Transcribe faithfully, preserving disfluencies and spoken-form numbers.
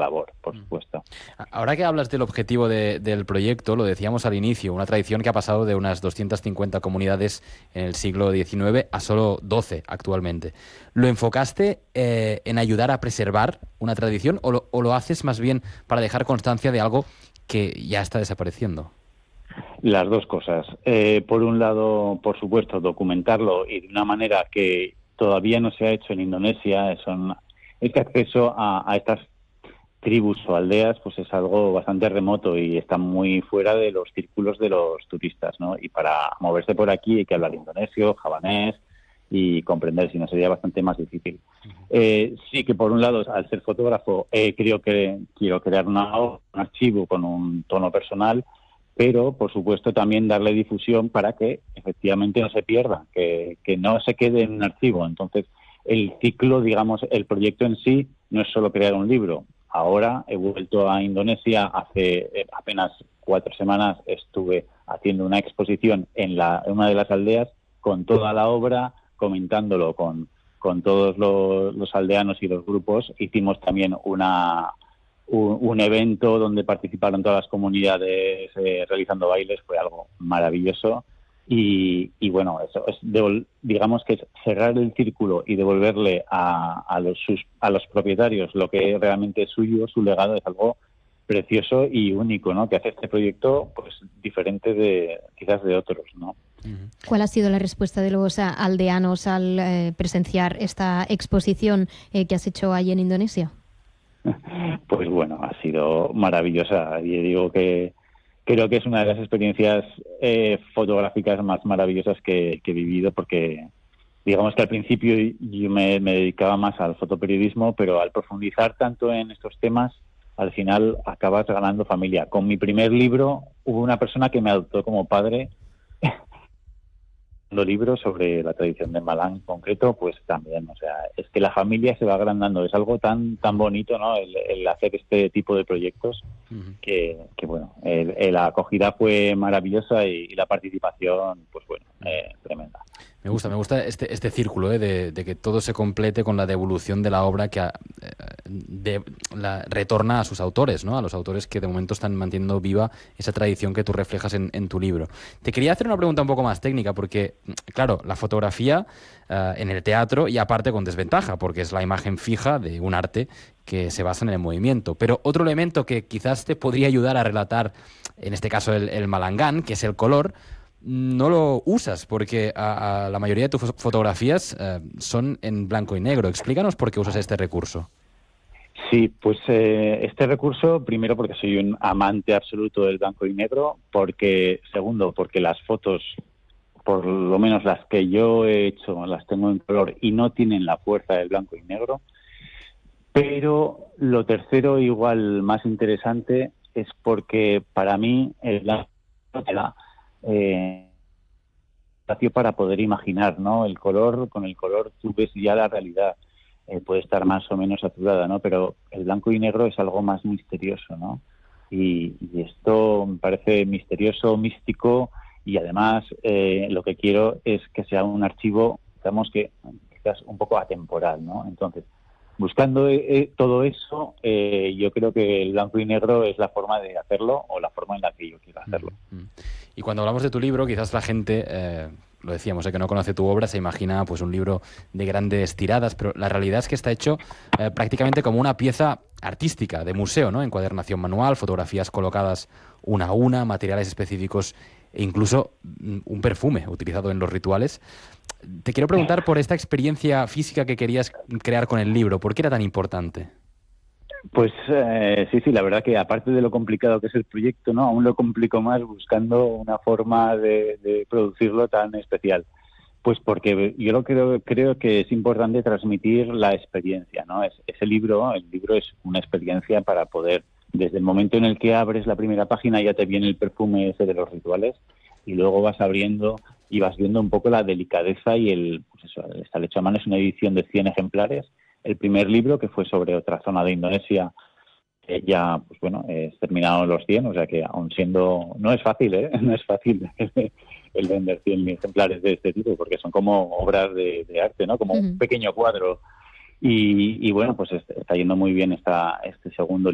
labor, por supuesto. Ahora que hablas del objetivo de, del proyecto, lo decíamos al inicio, una tradición que ha pasado de unas doscientas cincuenta comunidades en el siglo diecinueve a solo doce actualmente. ¿Lo enfocaste eh, en ayudar a preservar una tradición o lo, o lo haces más bien para dejar constancia de algo que ya está desapareciendo? Las dos cosas. Eh, por un lado, por supuesto, documentarlo y de una manera que todavía no se ha hecho en Indonesia. Son, este acceso a, a estas tribus o aldeas pues es algo bastante remoto y está muy fuera de los círculos de los turistas, ¿no? Y para moverse por aquí hay que hablar indonesio, javanés y comprender, si no sería bastante más difícil. Eh, sí que por un lado, al ser fotógrafo, eh, creo que quiero crear una, un archivo con un tono personal, pero por supuesto también darle difusión para que efectivamente no se pierda, que, que no se quede en un archivo. Entonces, el ciclo, digamos, el proyecto en sí no es solo crear un libro. Ahora he vuelto a Indonesia, hace eh, apenas cuatro semanas estuve haciendo una exposición en, la, en una de las aldeas con toda la obra, comentándolo con, con todos los, los aldeanos y los grupos. Hicimos también una... Un, un evento donde participaron todas las comunidades eh, realizando bailes. Fue algo maravilloso y, y bueno, eso es devol- digamos que es cerrar el círculo y devolverle a, a, los, sus, a los propietarios lo que realmente es suyo, su legado. Es algo precioso y único, ¿no? Que hace este proyecto pues diferente de quizás de otros, ¿no? ¿Cuál ha sido la respuesta de los aldeanos al eh, presenciar esta exposición eh, que has hecho allí en Indonesia? Pues bueno, ha sido maravillosa. Y digo que creo que es una de las experiencias eh, fotográficas más maravillosas que, que he vivido, porque digamos que al principio yo me, me dedicaba más al fotoperiodismo, pero al profundizar tanto en estos temas, al final acabas ganando familia. Con mi primer libro hubo una persona que me adoptó como padre. Libros sobre la tradición de Malang en concreto, pues también, o sea, es que la familia se va agrandando, es algo tan tan bonito, ¿no? El, el hacer este tipo de proyectos, uh-huh. que, que bueno, el, el, la acogida fue maravillosa y, y la participación, pues bueno, eh, tremenda. Me gusta, me gusta este, este círculo ¿eh? de, de que todo se complete con la devolución de la obra que a, de, la, retorna a sus autores, ¿no? A los autores que de momento están manteniendo viva esa tradición que tú reflejas en, en tu libro. Te quería hacer una pregunta un poco más técnica, porque, claro, la fotografía uh, en el teatro, y aparte con desventaja, porque es la imagen fija de un arte que se basa en el movimiento. Pero otro elemento que quizás te podría ayudar a relatar, en este caso el, el malangán, que es el color, no lo usas porque a, a la mayoría de tus fotografías eh, son en blanco y negro. Explícanos por qué usas este recurso. Sí, pues eh, este recurso, primero porque soy un amante absoluto del blanco y negro, porque segundo, porque las fotos, por lo menos las que yo he hecho, las tengo en color y no tienen la fuerza del blanco y negro. Pero lo tercero, igual más interesante, es porque para mí el blanco te da Eh, espacio para poder imaginar, ¿no? El color, con el color tú ves ya la realidad, eh, puede estar más o menos saturada, ¿no? Pero el blanco y negro es algo más misterioso, ¿no? Y, y esto me parece misterioso, místico, y además eh, lo que quiero es que sea un archivo, digamos que quizás un poco atemporal, ¿no? Entonces, buscando eh, todo eso, eh, yo creo que el blanco y negro es la forma de hacerlo o la forma en la que yo quiero hacerlo. Y cuando hablamos de tu libro, quizás la gente, eh, lo decíamos, eh, que no conoce tu obra, se imagina pues un libro de grandes tiradas, pero la realidad es que está hecho eh, prácticamente como una pieza artística de museo, ¿no? Encuadernación manual, fotografías colocadas una a una, materiales específicos e incluso un perfume utilizado en los rituales. Te quiero preguntar por esta experiencia física que querías crear con el libro. ¿Por qué era tan importante? Pues eh, sí, sí, la verdad que aparte de lo complicado que es el proyecto, ¿no? Aún lo complico más buscando una forma de, de producirlo tan especial. Pues porque yo lo creo, creo que es importante transmitir la experiencia, ¿no? Es, ese libro, el libro es una experiencia para poder, desde el momento en el que abres la primera página ya te viene el perfume ese de los rituales y luego vas abriendo y vas viendo un poco la delicadeza y el, pues eso, está hecho a mano, es una edición de cien ejemplares. El primer libro, que fue sobre otra zona de Indonesia, eh, ya, pues bueno, eh, terminado los cien, o sea que aún siendo... No es fácil, ¿eh? No es fácil el vender cien ejemplares de este tipo, porque son como obras de, de arte, ¿no? Como uh-huh. un pequeño cuadro. Y, y bueno, pues está yendo muy bien esta, este segundo libro.